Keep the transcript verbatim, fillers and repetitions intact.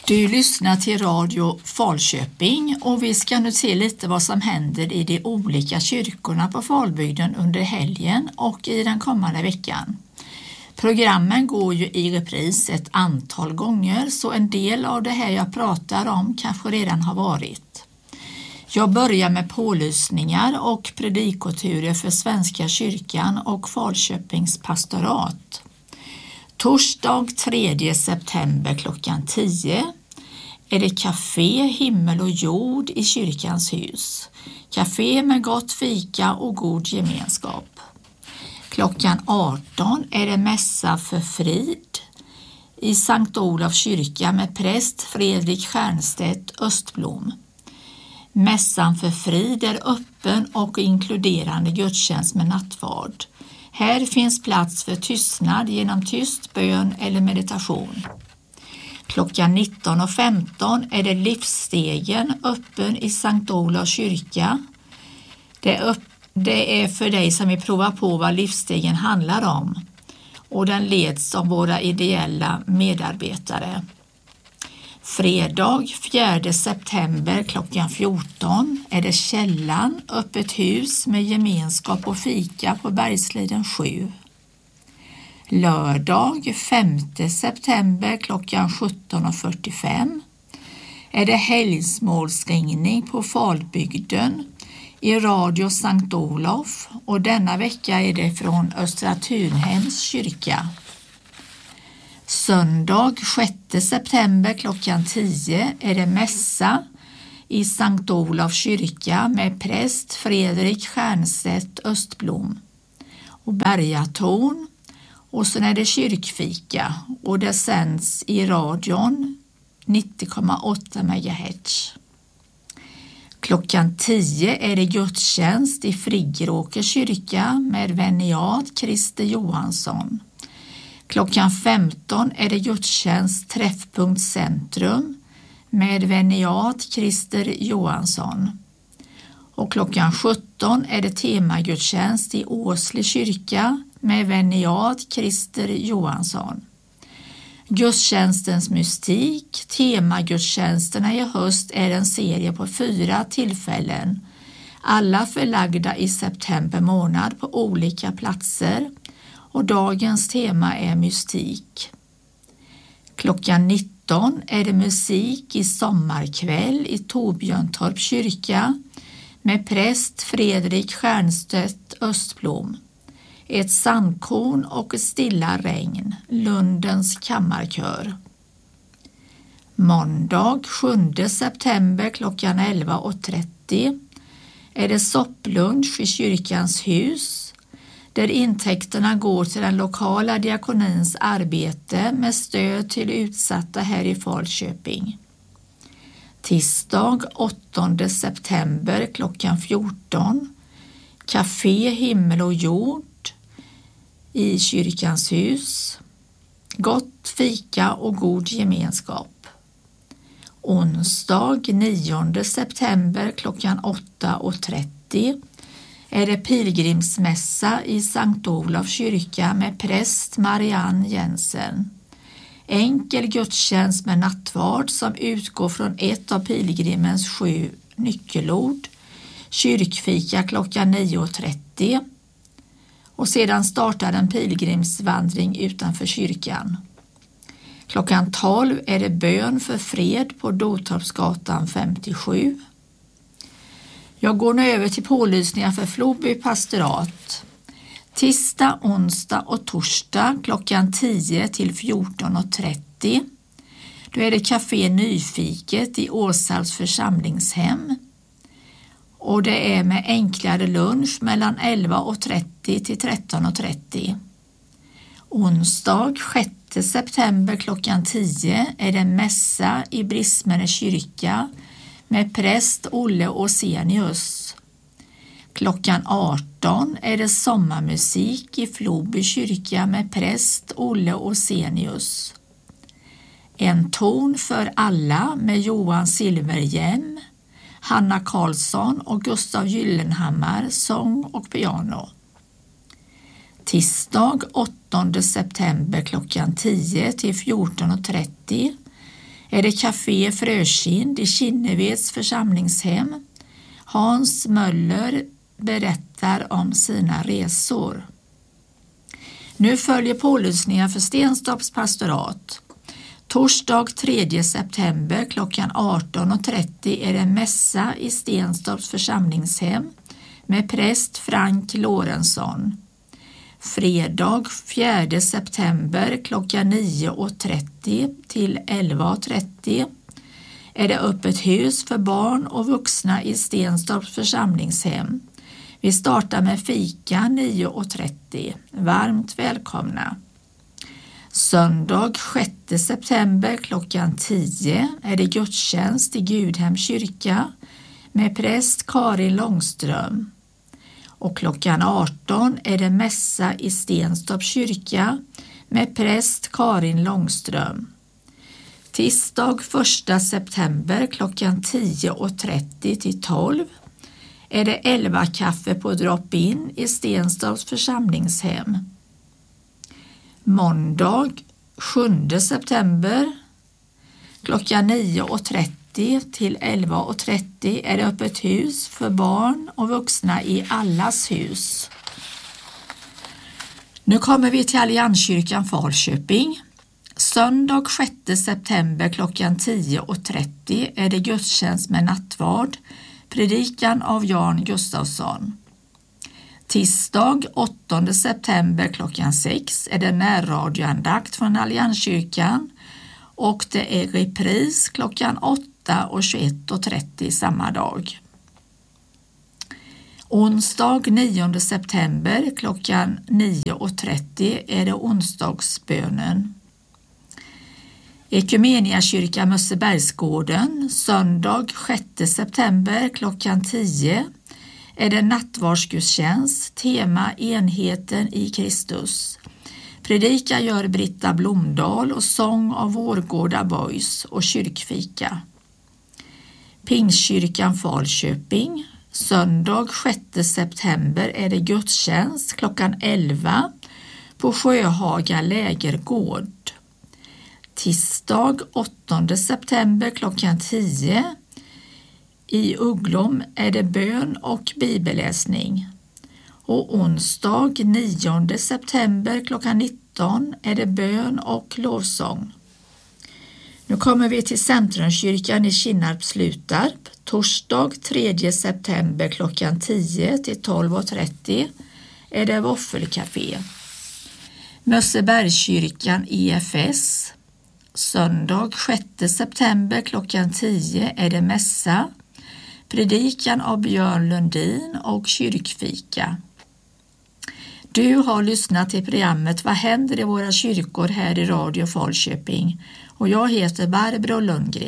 Du lyssnar till Radio Falköping och vi ska nu se lite vad som händer i de olika kyrkorna på Falbygden under helgen och i den kommande veckan. Programmen går ju i repris ett antal gånger, så en del av det här jag pratar om kanske redan har varit. Jag börjar med pålysningar och predikoturer för Svenska kyrkan och Falköpings pastorat. Torsdag tredje september klockan tio är det Café Himmel och jord i kyrkans hus. Café med gott fika och god gemenskap. Klockan arton är det mässa för frid i Sankt Olofs kyrka med präst Fredrik Stjernstedt Östblom. Mässan för frid är öppen och inkluderande gudstjänst med nattvard. Här finns plats för tystnad genom tyst bön eller meditation. Klockan nitton och femton är det livsstegen öppen i Sankt Olofs kyrka. Det är, upp, det är för dig som vill prova på vad livsstegen handlar om, och den leds av våra ideella medarbetare. Fredag fjärde september klockan fjorton är det Källan, öppet hus med gemenskap och fika på Bergsliden sju. Lördag femte september klockan sjutton och fyrtiofem är det helgsmålsringning på Falbygden i Radio Sankt Olof, och denna vecka är det från Östra Tunhems kyrka. Söndag sjätte september klockan tio är det mässa i Sankt Olofs kyrka med präst Fredrik Stjernstedt Östblom och Bergatorn, och sen är det kyrkfika och det sänds i radion nittio komma åtta megahertz. Klockan tio är det gudstjänst i Friggeråkers kyrka med veniat Christer Johansson. Klockan femton är det gudstjänst Träffpunkt Centrum med veniat Christer Johansson. Och klockan sjutton är det temagudstjänst i Åsle kyrka med veniat Christer Johansson. Gudstjänstens mystik, temagudstjänsterna i höst, är en serie på fyra tillfällen, alla förlagda i september månad på olika platser. Och dagens tema är mystik. Klockan nitton är det musik i sommarkväll i Torbjörntorp kyrka med präst Fredrik Stjernstedt Östblom. Ett sandkorn och ett stilla regn, Lundens kammarkör. Måndag sjunde september klockan elva och trettio är det sopplunch i kyrkans hus, där intäkterna går till den lokala diakonins arbete med stöd till utsatta här i Falköping. Tisdag åttonde september klockan fjorton, Café Himmel och jord i kyrkans hus, gott fika och god gemenskap. Onsdag nionde september klockan åtta och trettio är det pilgrimsmässa i Sankt Olofs kyrka med präst Marianne Jensen. Enkel gudstjänst med nattvard som utgår från ett av pilgrimens sju nyckelord. Kyrkfika klockan nio och trettio. Och sedan startar en pilgrimsvandring utanför kyrkan. Klockan tolv är det bön för fred på Dotorpsgatan femtiosju. Jag går nu över till pålysningar för Floby pastorat. Tisdag, onsdag och torsdag klockan tio till fjorton och trettio. Då är det Café Nyfiket i Åsals församlingshem. Och det är med enklare lunch mellan elva och trettio till tretton och trettio. Onsdag sjätte september klockan tio är det mässa i Brismene kyrka med präst Olle Osenius. Klockan arton är det sommarmusik i Floby kyrka med präst Olle Osenius. En ton för alla med Johan Silverhjem, Hanna Karlsson och Gustav Gyllenhammar, sång och piano. Tisdag åttonde september klockan tio till fjorton och trettio är det Café Frökind i Kinneveds församlingshem. Hans Möller berättar om sina resor. Nu följer pålysningar för Stenstorps pastorat. Torsdag tredje september klockan arton och trettio är det mässa i Stenstorps församlingshem med präst Frank Lorentzon. Fredag fjärde september klockan nio och trettio till elva och trettio är det öppet hus för barn och vuxna i Stenstorps församlingshem. Vi startar med fika nio och trettio. Varmt välkomna. Söndag sjätte september klockan tio är det gudstjänst i Gudhem kyrka med präst Karin Långström. Och klockan arton är det mässa i Stenstorps kyrka med präst Karin Långström. Tisdag första september klockan tio och trettio till tolv är det elva kaffe på drop-in i Stenstorps församlingshem. Måndag sjunde september klockan nio och trettio till elva och trettio är det öppet hus för barn och vuxna i Allas hus. Nu kommer vi till Allianskyrkan Falköping. Söndag sjätte september klockan tio och trettio är det gudstjänst med nattvard, predikan av Jan Gustafsson. Tisdag åttonde september klockan sex är det närradioandakt från Allianskyrkan och det är repris klockan åtta och tjugoett och trettio samma dag. Onsdag nionde september klockan nio och trettio är det onsdagsbönen. Ekumeniakyrkan Mössebergsgården, söndag sjätte september klockan tio är det nattvardsgudstjänst, tema enheten i Kristus. Predika gör Britta Blomdahl och sång av Vårgårda Boys och kyrkfika. Pingstkyrkan Falköping, söndag sjätte september är det gudstjänst klockan elva på Sjöhaga lägergård. Tisdag åttonde september klockan tio i Ugglom är det bön och bibelläsning. Och onsdag nionde september klockan nitton är det bön och lovsång. Nu kommer vi till Centrumkyrkan i Kinnarp-Slutarp. Torsdag tredje september klockan tio till tolv och trettio är det våffelcafé. Mössebergskyrkan I F S. Söndag sjätte september klockan tio är det mässa, predikan av Björn Lundin och kyrkfika. Du har lyssnat till programmet Vad händer i våra kyrkor här i Radio Falköping och jag heter Barbro Lundgren.